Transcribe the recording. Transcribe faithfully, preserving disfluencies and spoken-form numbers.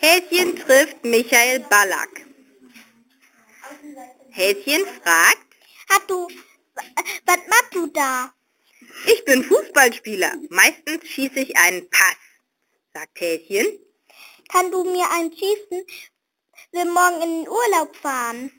Häschen trifft Michael Ballack. Häschen fragt, Hat du, was machst du da? ich bin Fußballspieler. Meistens schieße ich einen Pass, sagt Häschen. Kann du mir einen schießen? Wir morgen in den Urlaub fahren.